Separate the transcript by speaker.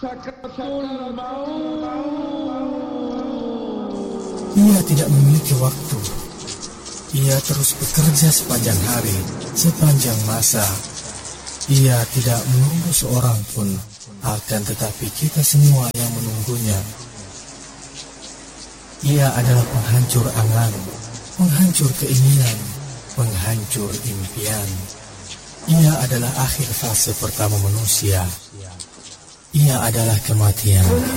Speaker 1: Ia tidak memiliki waktu. Ia terus bekerja sepanjang hari, sepanjang masa. Ia tidak menunggu seorang pun, akan tetapi kita semua yang menunggunya. Ia adalah penghancur angan, penghancur keinginan, penghancur impian. Ia adalah akhir fase pertama manusia. Ia adalah kematian.